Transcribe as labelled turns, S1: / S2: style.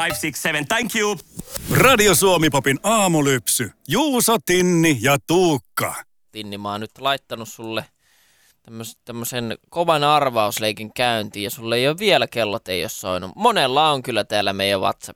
S1: 567. Thank you.
S2: Radio Suomi-popin aamulypsy. Juuso, Tinni ja Tuukka.
S3: Tinni, mä oon nyt laittanut sulle tämmöisen kovan arvausleikin käyntiin ja sulle ei ole vielä kellot ei ole soinut. Monella on kyllä täällä meidän WhatsApp